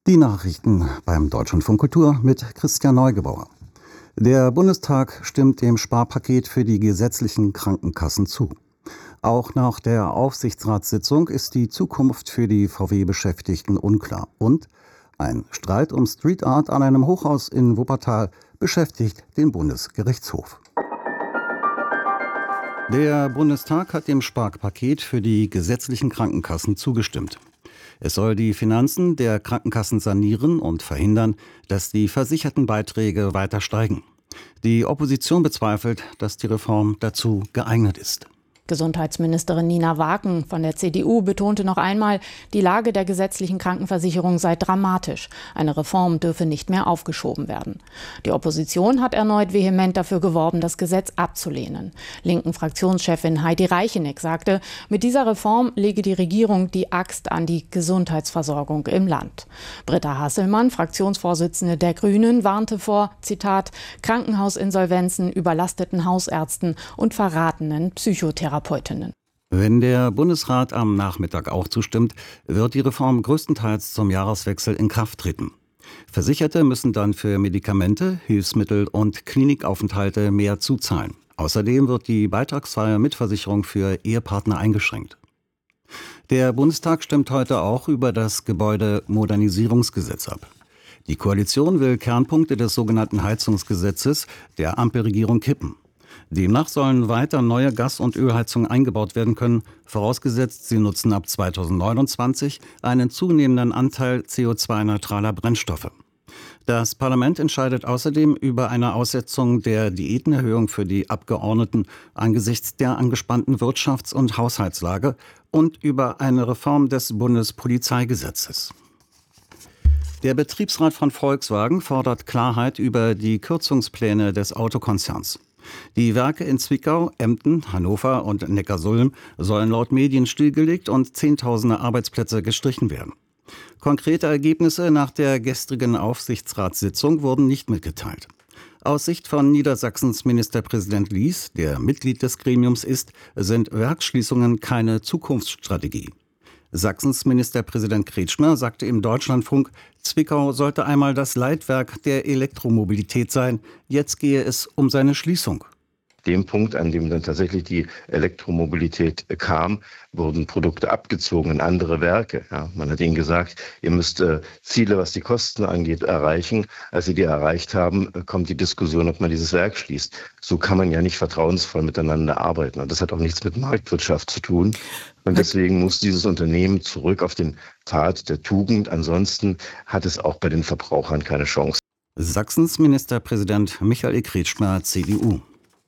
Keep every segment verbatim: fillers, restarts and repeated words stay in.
Die Nachrichten beim Deutschlandfunk Kultur mit Christian Neugebauer. Der Bundestag stimmt dem Sparpaket für die gesetzlichen Krankenkassen zu. Auch nach der Aufsichtsratssitzung ist die Zukunft für die V W-Beschäftigten unklar. Und ein Streit um Street Art an einem Hochhaus in Wuppertal beschäftigt den Bundesgerichtshof. Der Bundestag hat dem Sparpaket für die gesetzlichen Krankenkassen zugestimmt. Es soll die Finanzen der Krankenkassen sanieren und verhindern, dass die versicherten Beiträge weiter steigen. Die Opposition bezweifelt, dass die Reform dazu geeignet ist. Gesundheitsministerin Nina Waken von der C D U betonte noch einmal, die Lage der gesetzlichen Krankenversicherung sei dramatisch. Eine Reform dürfe nicht mehr aufgeschoben werden. Die Opposition hat erneut vehement dafür geworben, das Gesetz abzulehnen. Linken Fraktionschefin Heidi Reicheneck sagte, mit dieser Reform lege die Regierung die Axt an die Gesundheitsversorgung im Land. Britta Hasselmann, Fraktionsvorsitzende der Grünen, warnte vor, Zitat, Krankenhausinsolvenzen, überlasteten Hausärzten und verratenen Psychotherapeuten. Wenn der Bundesrat am Nachmittag auch zustimmt, wird die Reform größtenteils zum Jahreswechsel in Kraft treten. Versicherte müssen dann für Medikamente, Hilfsmittel und Klinikaufenthalte mehr zuzahlen. Außerdem wird die beitragsfreie Mitversicherung für Ehepartner eingeschränkt. Der Bundestag stimmt heute auch über das Gebäudemodernisierungsgesetz ab. Die Koalition will Kernpunkte des sogenannten Heizungsgesetzes der Ampelregierung kippen. Demnach sollen weiter neue Gas- und Ölheizungen eingebaut werden können, vorausgesetzt, sie nutzen ab zweitausendneunundzwanzig einen zunehmenden Anteil C O zwei neutraler Brennstoffe. Das Parlament entscheidet außerdem über eine Aussetzung der Diätenerhöhung für die Abgeordneten angesichts der angespannten Wirtschafts- und Haushaltslage und über eine Reform des Bundespolizeigesetzes. Der Betriebsrat von Volkswagen fordert Klarheit über die Kürzungspläne des Autokonzerns. Die Werke in Zwickau, Emden, Hannover und Neckarsulm sollen laut Medien stillgelegt und Zehntausende Arbeitsplätze gestrichen werden. Konkrete Ergebnisse nach der gestrigen Aufsichtsratssitzung wurden nicht mitgeteilt. Aus Sicht von Niedersachsens Ministerpräsident Lies, der Mitglied des Gremiums ist, sind Werksschließungen keine Zukunftsstrategie. Sachsens Ministerpräsident Kretschmer sagte im Deutschlandfunk, Zwickau sollte einmal das Leitwerk der Elektromobilität sein. Jetzt gehe es um seine Schließung. Dem Punkt, an dem dann tatsächlich die Elektromobilität kam, wurden Produkte abgezogen in andere Werke. Ja, man hat ihnen gesagt, ihr müsst äh, Ziele, was die Kosten angeht, erreichen. Als sie die erreicht haben, kommt die Diskussion, ob man dieses Werk schließt. So kann man ja nicht vertrauensvoll miteinander arbeiten. Und das hat auch nichts mit Marktwirtschaft zu tun. Und deswegen muss dieses Unternehmen zurück auf den Pfad der Tugend. Ansonsten hat es auch bei den Verbrauchern keine Chance. Sachsens Ministerpräsident Michael Kretschmer, C D U.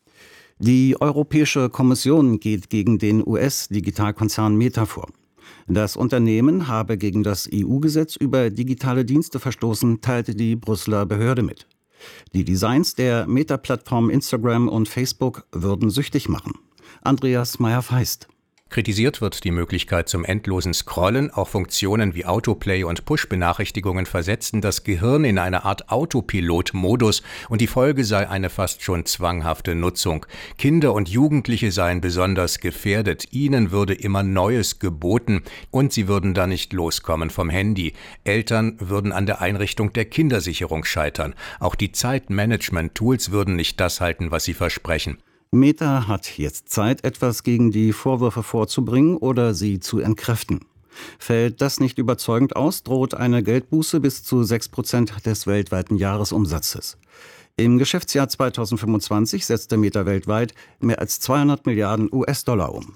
Die Europäische Kommission geht gegen den U S-Digitalkonzern Meta vor. Das Unternehmen habe gegen das E U-Gesetz über digitale Dienste verstoßen, teilte die Brüsseler Behörde mit. Die Designs der Meta-Plattformen Instagram und Facebook würden süchtig machen. Andreas Meyer-Feist. Kritisiert wird die Möglichkeit zum endlosen Scrollen. Auch Funktionen wie Autoplay und Push-Benachrichtigungen versetzten das Gehirn in eine Art Autopilot-Modus und die Folge sei eine fast schon zwanghafte Nutzung. Kinder und Jugendliche seien besonders gefährdet. Ihnen würde immer Neues geboten und sie würden da nicht loskommen vom Handy. Eltern würden an der Einrichtung der Kindersicherung scheitern. Auch die Zeitmanagement-Tools würden nicht das halten, was sie versprechen. Meta hat jetzt Zeit, etwas gegen die Vorwürfe vorzubringen oder sie zu entkräften. Fällt das nicht überzeugend aus, droht eine Geldbuße bis zu sechs Prozent des weltweiten Jahresumsatzes. Im Geschäftsjahr zweitausendfünfundzwanzig setzte Meta weltweit mehr als zweihundert Milliarden U S-Dollar um.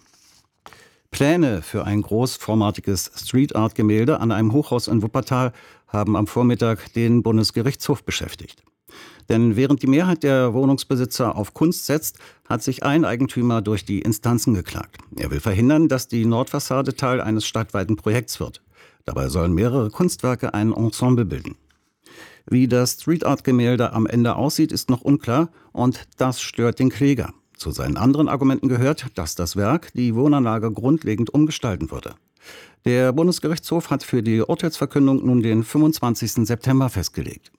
Pläne für ein großformatiges Street-Art-Gemälde an einem Hochhaus in Wuppertal haben am Vormittag den Bundesgerichtshof beschäftigt. Denn während die Mehrheit der Wohnungsbesitzer auf Kunst setzt, hat sich ein Eigentümer durch die Instanzen geklagt. Er will verhindern, dass die Nordfassade Teil eines stadtweiten Projekts wird. Dabei sollen mehrere Kunstwerke ein Ensemble bilden. Wie das Street-Art-Gemälde am Ende aussieht, ist noch unklar und das stört den Kläger. Zu seinen anderen Argumenten gehört, dass das Werk die Wohnanlage grundlegend umgestalten würde. Der Bundesgerichtshof hat für die Urteilsverkündung nun den fünfundzwanzigsten September festgelegt.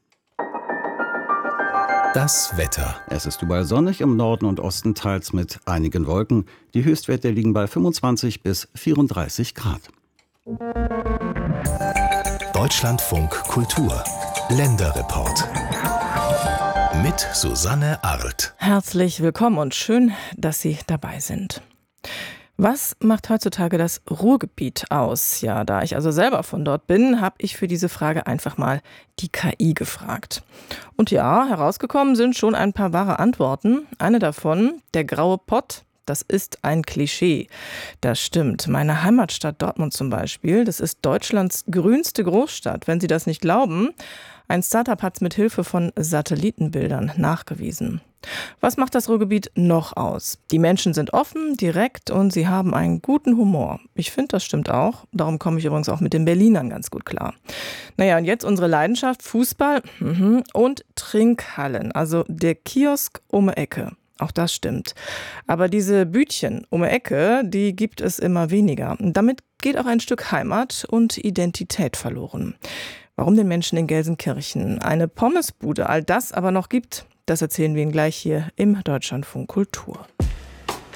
Das Wetter. Es ist überall sonnig, im Norden und Osten teils mit einigen Wolken. Die Höchstwerte liegen bei fünfundzwanzig bis vierunddreißig Grad. Deutschlandfunk Kultur Länderreport mit Susanne Arlt. Herzlich willkommen und schön, dass Sie dabei sind. Was macht heutzutage das Ruhrgebiet aus? Ja, da ich also selber von dort bin, habe ich für diese Frage einfach mal die K I gefragt. Und ja, herausgekommen sind schon ein paar wahre Antworten. Eine davon, der graue Pott. Das ist ein Klischee. Das stimmt. Meine Heimatstadt Dortmund zum Beispiel, das ist Deutschlands grünste Großstadt. Wenn Sie das nicht glauben, ein Startup hat es mit Hilfe von Satellitenbildern nachgewiesen. Was macht das Ruhrgebiet noch aus? Die Menschen sind offen, direkt und sie haben einen guten Humor. Ich finde, das stimmt auch. Darum komme ich übrigens auch mit den Berlinern ganz gut klar. Naja, und jetzt unsere Leidenschaft, Fußball und Trinkhallen, also der Kiosk um die Ecke. Auch das stimmt. Aber diese Bütchen um die Ecke, die gibt es immer weniger. Und damit geht auch ein Stück Heimat und Identität verloren. Warum den Menschen in Gelsenkirchen eine Pommesbude all das aber noch gibt, das erzählen wir Ihnen gleich hier im Deutschlandfunk Kultur.